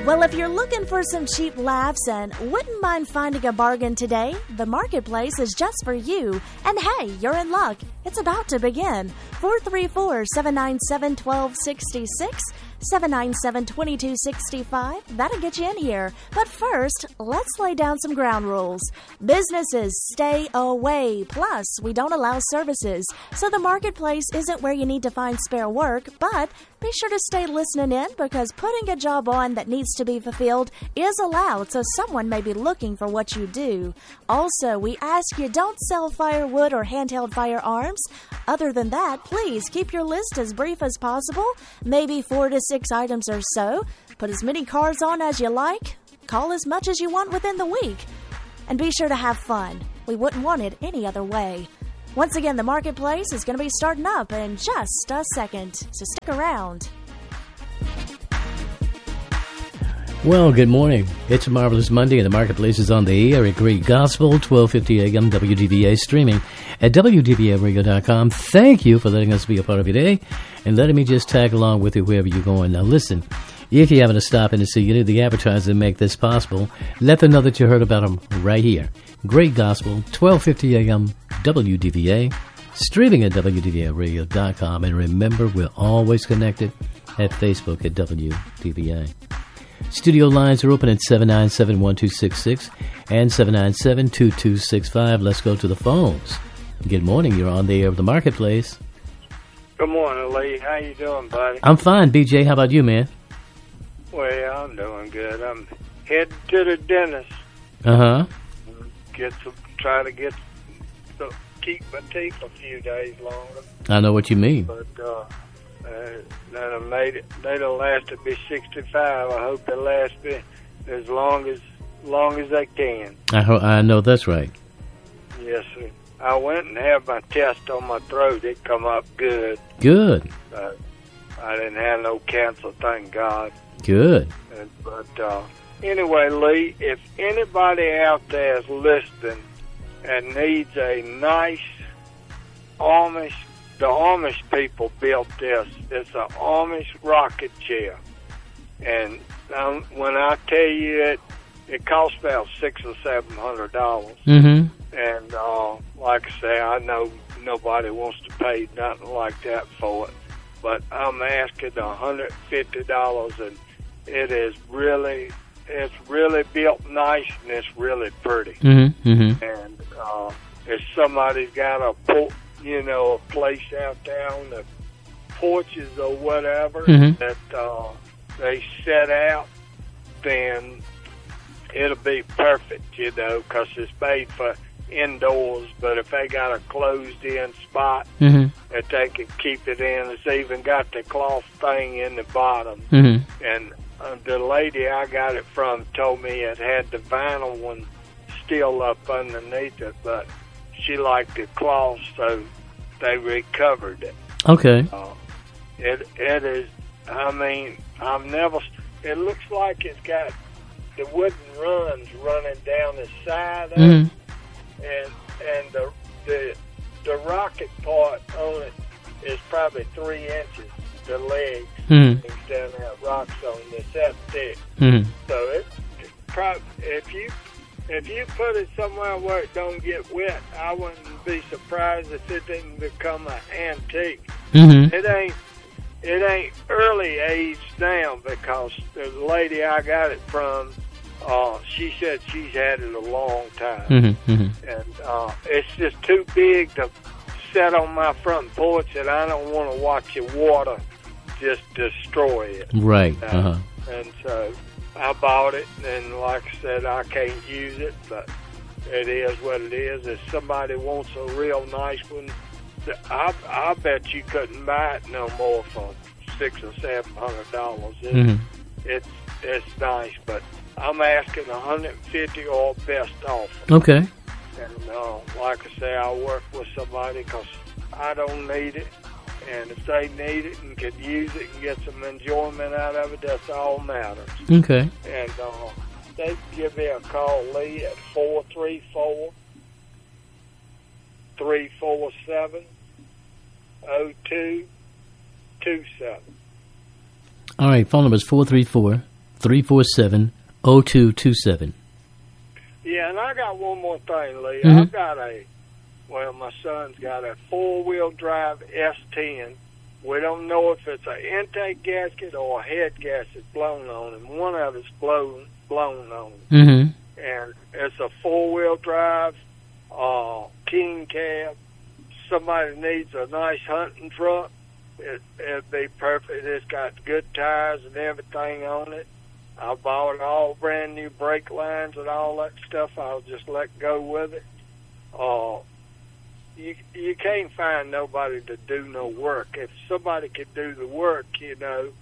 Well, if you're looking for some cheap laughs and wouldn't mind finding a bargain today, the Marketplace is just for you. And hey, you're in luck. It's about to begin. 434-797-1266, 797-2265. That'll get you in here. But first, let's lay down some ground rules. Businesses stay away. Plus, we don't allow services. So the Marketplace isn't where you need to find spare work, but be sure to stay listening in because putting a job on that needs to be fulfilled is allowed, so someone may be looking for what you do. Also, we ask you don't sell firewood or handheld firearms. Other than that, please keep your list as brief as possible, maybe 4 to 6 items or so. Put as many cars on as you like. Call as much as you want within the week. And be sure to have fun. We wouldn't want it any other way. Once again, the Marketplace is going to be starting up in just a second, so stick around. Well, good morning. It's a marvelous Monday, and the Marketplace is on the air at Great Gospel, 1250 AM WDVA, streaming at WDVAradio.com. Thank you for letting us be a part of your day, and letting me just tag along with you wherever you're going. Now, listen, if you happen to stop in to see any of the advertisers that make this possible, let them know that you heard about them right here. Great Gospel, 1250 AM WDVA, streaming at WDVAradio.com. And remember, we're always connected at Facebook at WDVA. Studio lines are open at 797-1266 and 797-2265. Let's go to the phones. Good morning. You're on the air of the Marketplace. Good morning, Lee. How you doing, buddy? I'm fine, BJ. How about you, man? Well, I'm doing good. I'm headed to the dentist. Uh-huh. Keep my teeth a few days longer. I know what you mean. But they'll last to be 65. I hope they last me as long as they can. I know that's right. Yes, sir. I went and had my test on my throat. It come up good. Good. I didn't have no cancer, thank God. Good. But anyway, Lee, if anybody out there is listening and needs a nice Amish, the Amish people built this. It's an Amish rocket chair. And when I tell you it costs about $600 or $700. Mm-hmm. And like I say, I know nobody wants to pay nothing like that for it. But I'm asking $150, and it's really built nice, and it's really pretty. Mm-hmm. Mm-hmm. And if somebody's got a place out there on the porches or whatever mm-hmm. that they set out, then it'll be perfect, because it's made for indoors. But if they got a closed-in spot mm-hmm. that they can keep it in, it's even got the cloth thing in the bottom. Mm-hmm. And the lady I got it from told me it had the vinyl one still up underneath it, but she liked the cloth, so they recovered it. Okay. It is, it looks like it's got the wooden runs running down the side of mm-hmm. it, and the rocket part on it is probably 3 inches, the legs, mm-hmm. down that rock zone, it's that thick. Mm-hmm. So it probably, if you put it somewhere where it don't get wet, I wouldn't be surprised if it didn't become an antique. Mm-hmm. It ain't early age now, because the lady I got it from, she said she's had it a long time. Mm-hmm. Mm-hmm. And it's just too big to set on my front porch, and I don't want to watch the water just destroy it. Right. Uh-huh. And so I bought it, and like I said, I can't use it, but it is what it is. If somebody wants a real nice one, I bet you couldn't buy it no more for $600 or $700. It's nice, but I'm asking $150 or best offer. Okay. And like I say, I'll work with somebody because I don't need it. And if they need it and can use it and get some enjoyment out of it, that's all matters. Okay. And they can give me a call, Lee, at 434-347-0227. All right. Phone number is 347-0227. Yeah, and I got one more thing, Lee. Mhm. I've got my son's got a 4-wheel drive S10. We don't know if it's an intake gasket or a head gasket blown on, and one of it's blown on. Mm-hmm. And it's a 4-wheel drive, king cab. Somebody needs a nice hunting truck. It'd be perfect. It's got good tires and everything on it. I bought all brand new brake lines and all that stuff. I'll just let go with it. You can't find nobody to do no work. If somebody could do the work, you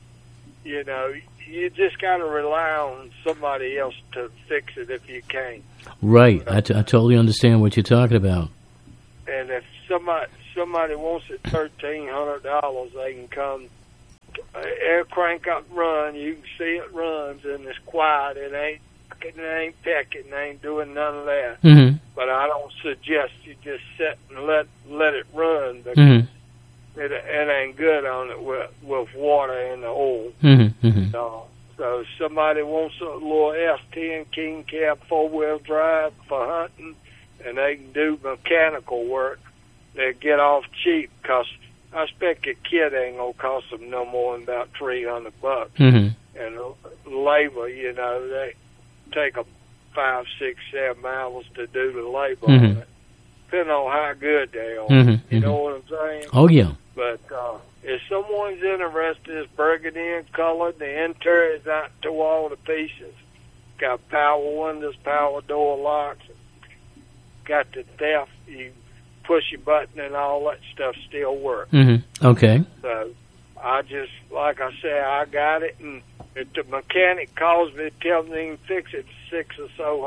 just got to rely on somebody else to fix it if you can. Right. I totally understand what you're talking about. And if somebody wants it $1,300, they can come. Air crank up and run. You can see it runs, and it's quiet. It ain't pecking. It ain't doing none of that. Mm-hmm. But I don't suggest you just sit and let it run. Because Mm-hmm. it ain't good on it with water and the oil. Mm-hmm. Mm-hmm. So if somebody wants a little S10 king cab 4-wheel drive for hunting, and they can do mechanical work, they get off cheap, because I expect a kit ain't gonna cost them no more than about $300. Mm-hmm. And labor, they take 5, 6, 7 hours to do the labor Mm-hmm. on it, depending on how good they are. Mm-hmm. You know what I'm saying? Oh, yeah. But if someone's interested, it's burgundy in color. The interior is not to all the pieces. Got power windows, power door locks. Got the theft. You push your button and all that stuff still works. Mm-hmm. Okay. So I just, like I said, I got it, and if the mechanic calls me, tells me he can fix it for $600 or so,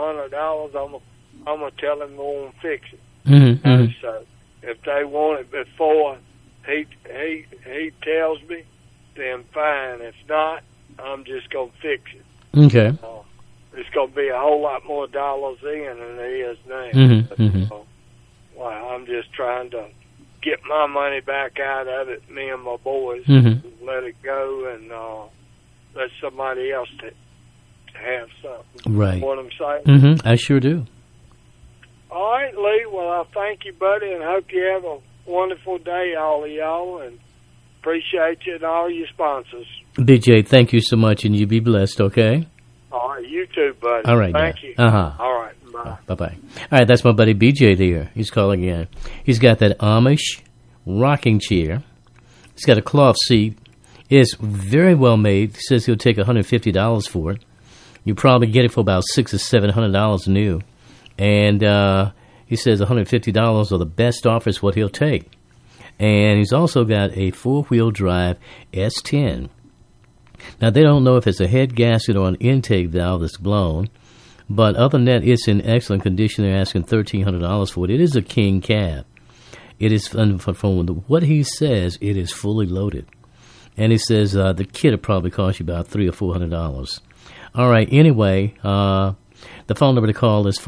I'm gonna tell him go and fix it. Mm-hmm. Mm-hmm. So if they want it before he tells me, then fine. If not, I'm just gonna fix it. Okay. It's gonna be a whole lot more dollars in than it is now. Mm-hmm. But, Mm-hmm. well, I'm just trying to get my money back out of it, me and my boys, Mm-hmm. let it go, and let somebody else to have something. Right. You know what I'm saying? Mm-hmm. I sure do. All right, Lee. Well, I thank you, buddy, and hope you have a wonderful day, all of y'all, and appreciate you and all your sponsors. BJ, thank you so much, and you be blessed, okay? All right, you too, buddy. All right. Thank you. Uh-huh. All right, bye. Bye-bye. All right, that's my buddy BJ there. He's calling in. He's got that Amish rocking chair. He's got a cloth seat. It's very well made. He says he'll take $150 for it. You probably get it for about $600 or $700 new. And he says $150 are the best offers what he'll take. And he's also got a 4-wheel drive S10. Now, they don't know if it's a head gasket or an intake valve that's blown. But other than that, it's in excellent condition. They're asking $1,300 for it. It is a king cab. It is, from what he says, it is fully loaded. And he says the kit will probably cost you about $300 or $400. All right, anyway, the phone number to call is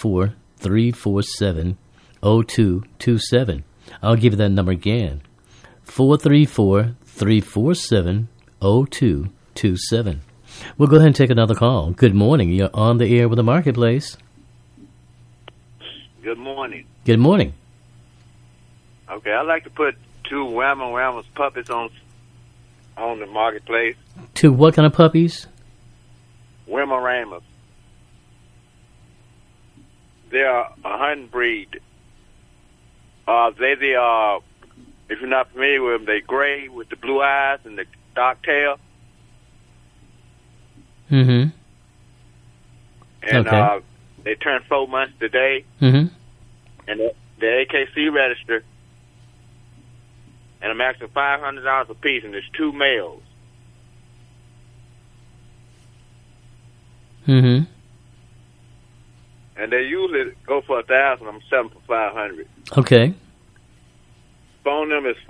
434-347-0227. I'll give you that number again, 434-347-0227. We'll go ahead and take another call. Good morning. You're on the air with the Marketplace. Good morning. Good morning. Okay, I'd like to put 2 Whamma puppies on the Marketplace. 2 what kind of puppies? Whamma. They are a hunting breed. If you're not familiar with them, they're gray with the blue eyes and the dark tail. Mm-hmm. And Okay. they turn 4 months today. Mm-hmm. And they're AKC registered. And I'm asking $500 a piece, and there's 2 males. Mm-hmm. And they usually go for $1,000. I'm selling for $500. Okay. Phone number is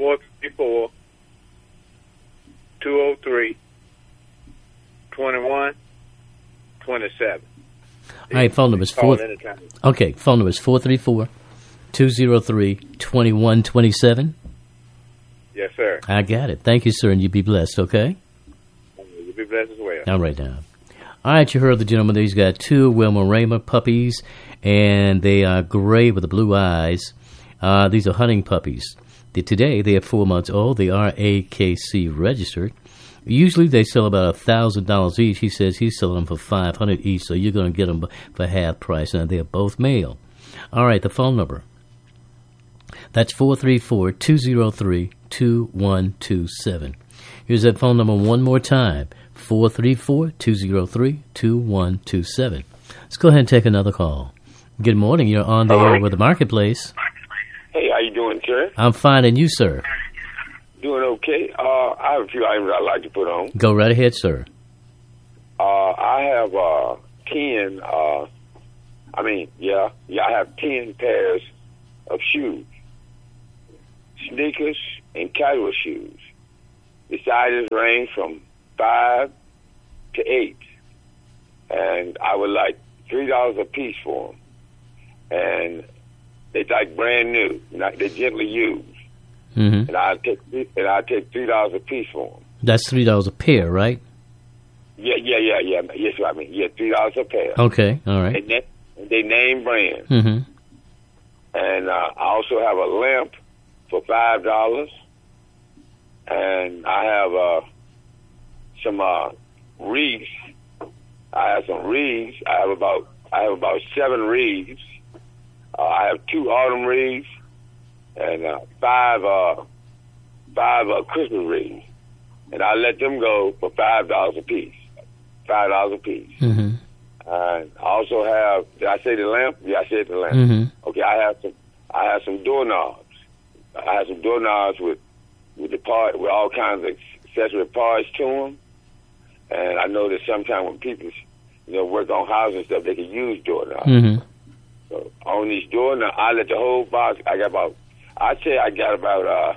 434-203-2127. All right, phone number is Call 4. anytime. Okay, phone number is 434-203-2127. Yes, sir. I got it. Thank you, sir, and you be blessed, okay? You'll be blessed as well. All right, now. All right, you heard the gentleman there. He's got 2 Weimaraner puppies, and they are gray with the blue eyes. These are hunting puppies. Today, they are 4 months old. They are AKC registered. Usually, they sell about $1,000 each. He says he's selling them for $500 each, so you're going to get them for half price, and they're both male. All right, the phone number. That's 434-203-2127. Here's that phone number one more time. 434-203-2127. Let's go ahead and take another call. Good morning. You're on the air with the Marketplace. Hey, how you doing, sir? I'm fine, and you, sir? Doing okay. I have a few items I'd like to put on. Go right ahead, sir. I have 10. I have 10 pairs of shoes, sneakers, and casual shoes. The sizes range from 5 to 8, and I would like $3 a piece for them. And they're like brand new, they're gently used. Mm-hmm. And I take $3 a piece for them. That's $3 a pair, right? Yeah. Yes, I mean, yeah, $3 a pair. Okay, all right. And they name brand. Mm-hmm. And I also have a lamp for $5. And I have some wreaths. I have some wreaths. I have about 7 wreaths. I have 2 autumn wreaths and 5 Christmas wreaths. And I let them go for $5 a piece. $5 a piece. Mm-hmm. And I also have. Did I say the lamp? Yeah, I said the lamp. Mm-hmm. Okay, I have some doorknobs. I have some doorknobs with all kinds of accessory parts to them. And I know that sometimes when people, work on houses and stuff, they can use doorknobs. Mm-hmm. So on these doorknobs, I let the whole box. I'd say about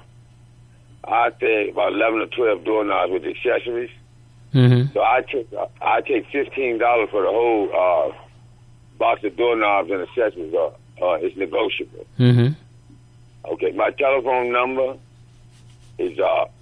11 or 12 doorknobs with accessories. Mm-hmm. So I take $15 for the whole box of doorknobs and accessories. It's negotiable. Mm-hmm. Okay, my telephone number is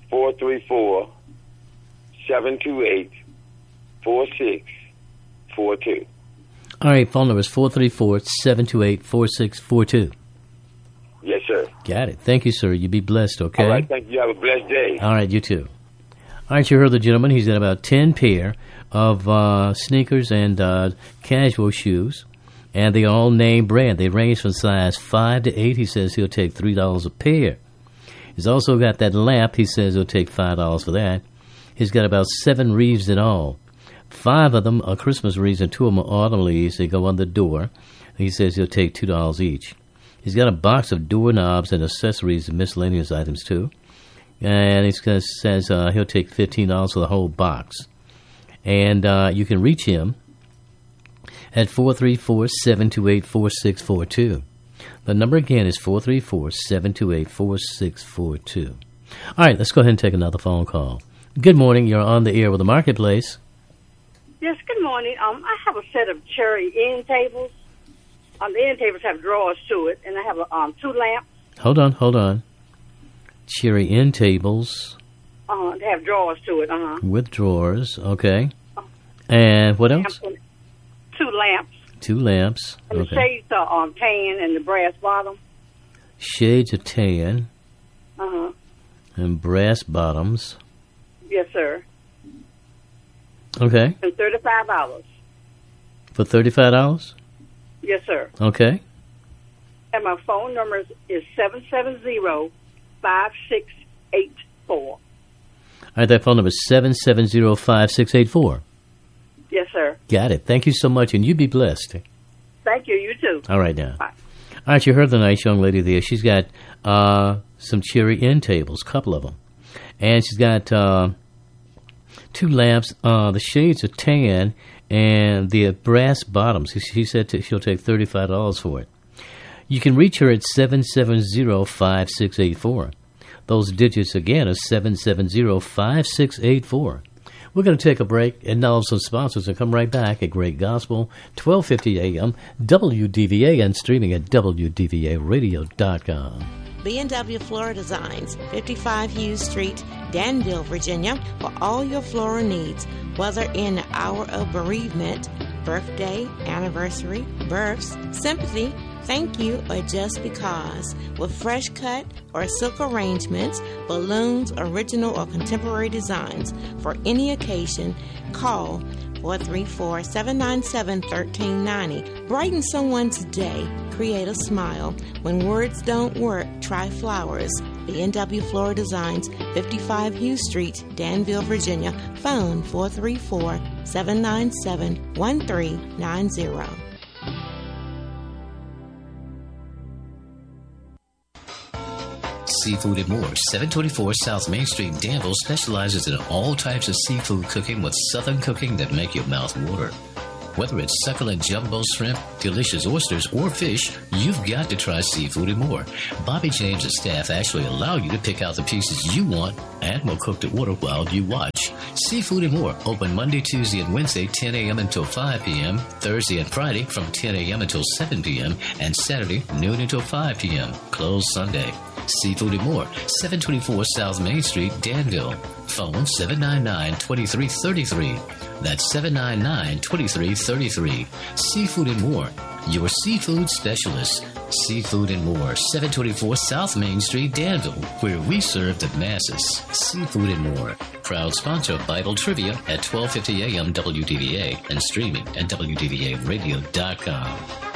434-728-4642. All right, phone number is 434-728-4642. Yes, sir. Got it. Thank you, sir. You be blessed, okay? All right, thank you. Have a blessed day. All right, you too. All right, you heard the gentleman. He's got about 10 pair of sneakers and casual shoes, and they all name brand. They range from size 5 to 8. He says he'll take $3 a pair. He's also got that lamp. He says he'll take $5 for that. He's got about 7 wreaths in all. 5 of them are Christmas wreaths and 2 of them are autumn leaves. They go on the door. He says he'll take $2 each. He's got a box of doorknobs and accessories and miscellaneous items, too. And he says he'll take $15 for the whole box. And you can reach him at 434-728-4642. The number again is 434-728-4642. All right, let's go ahead and take another phone call. Good morning. You're on the air with the Marketplace. Yes, good morning. I have a set of cherry end tables. The end tables have drawers to it, and I have 2 lamps. Hold on. Cherry end tables. They have drawers to it, With drawers, okay. And what else? 2 lamps. 2 lamps, And okay. the shades are tan and the brass bottom. Shades of tan Uh-huh. and brass bottoms. Yes, sir. Okay. And $35. For $35? Yes, sir. Okay. And my phone number is 770-5684. All right, that phone number is 770-5684. Yes, sir. Got it. Thank you so much, and you be blessed. Thank you. You too. All right, now. Bye. All right, you heard the nice young lady there. She's got some cherry end tables, a couple of them. And she's got 2 lamps. The shades are tan and the brass bottoms. She said she'll take $35 for it. You can reach her at 770-5684. Those digits again are 770-5684. We're going to take a break and now some sponsors and come right back at Great Gospel, 1250 AM, WDVA, and streaming at WDVAradio.com. B&W Floral Designs, 55 Hughes Street, Danville, Virginia, for all your floral needs, whether in the hour of bereavement, birthday, anniversary, births, sympathy, thank you, or just because. With fresh cut or silk arrangements, balloons, original or contemporary designs for any occasion, call 434-797-1390. Brighten someone's day. Create a smile. When words don't work, try flowers. B&W Floral Designs, 55 Hughes Street, Danville, Virginia. Phone 434-797-1390. Seafood and More, 724 South Main Street, Danville, specializes in all types of seafood cooking with southern cooking that make your mouth water. Whether it's succulent jumbo shrimp, delicious oysters, or fish, you've got to try Seafood and More. Bobby James and staff actually allow you to pick out the pieces you want and will cook the order while you watch. Seafood and More, open Monday, Tuesday, and Wednesday, 10 a.m. until 5 p.m., Thursday and Friday from 10 a.m. until 7 p.m., and Saturday, noon until 5 p.m., closed Sunday. Seafood and More, 724 South Main Street, Danville. Phone 799-2333. That's 799-2333. Seafood and More, your seafood specialist. Seafood and More, 724 South Main Street, Danville, where we serve the masses. Seafood and More, proud sponsor of Bible Trivia at 1250 AM WDVA and streaming at WDVAradio.com.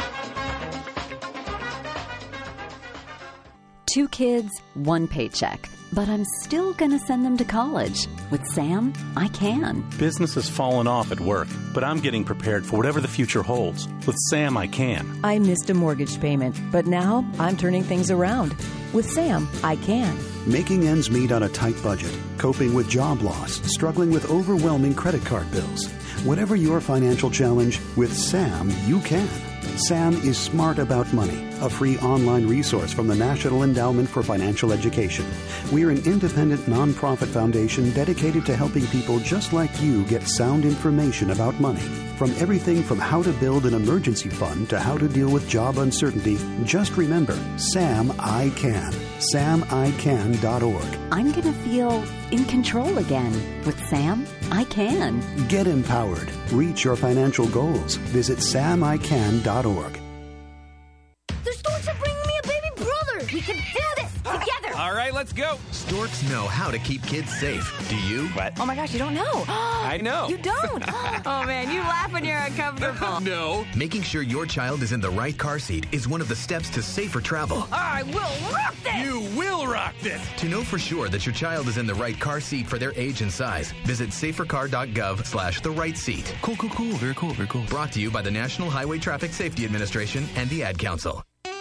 2 kids, 1 paycheck. But I'm still going to send them to college. With Sam, I can. Business has fallen off at work, but I'm getting prepared for whatever the future holds. With Sam, I can. I missed a mortgage payment, but now I'm turning things around. With Sam, I can. Making ends meet on a tight budget, coping with job loss, struggling with overwhelming credit card bills. Whatever your financial challenge, with Sam, you can. Sam is Smart About Money, a free online resource from the National Endowment for Financial Education. We're an independent nonprofit foundation dedicated to helping people just like you get sound information about money. From everything from how to build an emergency fund to how to deal with job uncertainty, just remember, Sam I Can. SamICan.org. I'm going to feel in control again. With Sam, I can. Get empowered. Reach your financial goals. Visit SamICan.org. The Storks are bringing me a baby brother. We can do this together. All right, let's go. Storks know how to keep kids safe. Do you? What? Oh my gosh, you don't know. I know. You don't? Oh man, you laugh when you're uncomfortable. No. Making sure your child is in the right car seat is one of the steps to safer travel. I will rock this. You will rock this. To know for sure that your child is in the right car seat for their age and size, visit safercar.gov/the right seat. Cool. Very cool. Brought to you by the National Highway Traffic Safety Administration and the Ad Council.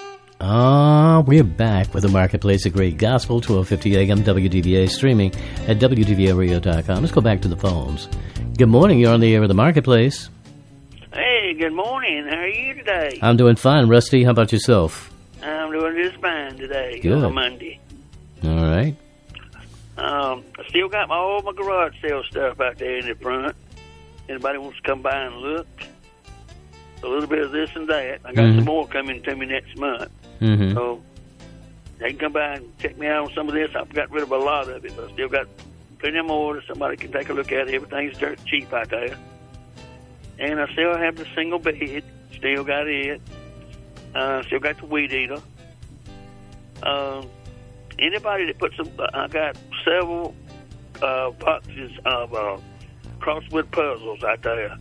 We're back with the Marketplace of Great Gospel, 1250 AM WDVA, streaming at WDVAradio.com. Let's go back to the phones. Good morning. You're on the air of the Marketplace. Hey, good morning. How are you today? I'm doing fine. Rusty, how about yourself? I'm doing just fine today. Good. On Monday. All right. I still got all my garage sale stuff out there in the front. Anybody wants to come by and look? A little bit of this and that. I got some more coming to me next month. So they can come by and check me out on some of this. I've got rid of a lot of it, but I still got plenty more that somebody can take a look at. Everything's dirt cheap out there. And I still have the single bed. Still got it. Still got the weed eater. Anybody that puts I got several boxes of crossword puzzles out there.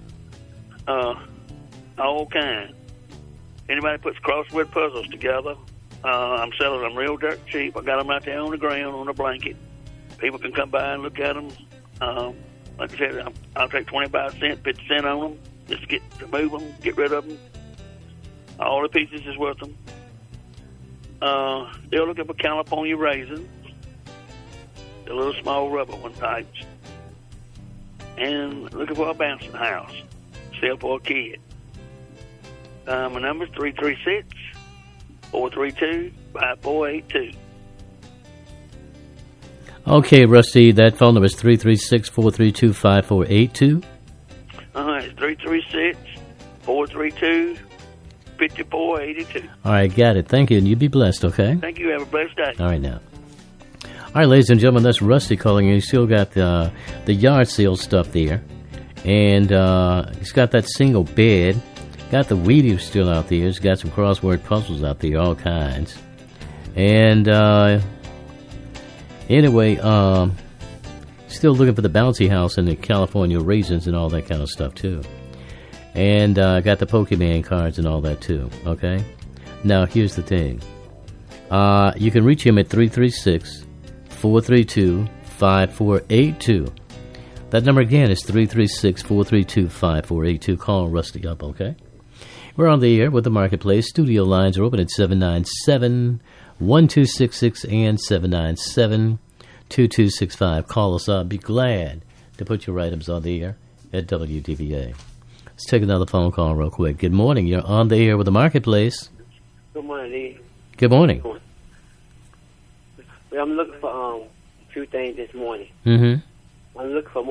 All kind. Anybody puts crossword puzzles together, I'm selling them real dirt cheap. I got them out there on the ground on a blanket. People can come by and look at them. Like I said, I'll take 25 cents, 50 cents on them just to move them, get rid of them. All the pieces is worth them. They're looking for California raisins, the little small rubber one types, and looking for a bouncing house, sell for a kid. My number is 336-432-5482. Okay, Rusty, that phone number is 336-432-5482. It's 336-432-5482. 5482. All right, got it. Thank you, and you be blessed, okay? Thank you. Have a blessed day. All right, now. All right, ladies and gentlemen, that's Rusty calling in. He's still got the yard sale stuff there. And he's got that single bed. Got the Wheaties still out there. He's got some crossword puzzles out there, all kinds. And anyway, still looking for the bouncy house and the California raisins and all that kind of stuff, too. And got the Pokemon cards and all that, too, okay? Now, here's the thing. You can reach him at 336-432-5482. That number again is 336-432-5482. Call Rusty up, okay? We're on the air with the Marketplace. Studio lines are open at 797-1266 and 797-2265. Call us up. Be glad to put your items on the air at WDVA. Let's take another phone call real quick. Good morning. You're on the air with the Marketplace. Good morning, Lee. Good morning. Well, I'm looking for a few things this morning. Mm-hmm. I'm looking for more